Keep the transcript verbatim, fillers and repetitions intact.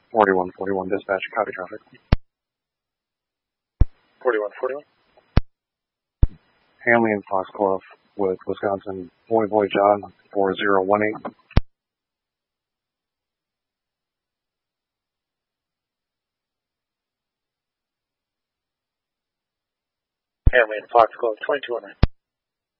forty-one forty-one dispatch, copy traffic. forty-one forty-one. Hanley and Foxglove with Wisconsin Boy Boy John four zero one eight. Hanley and Foxglove twenty-two oh nine.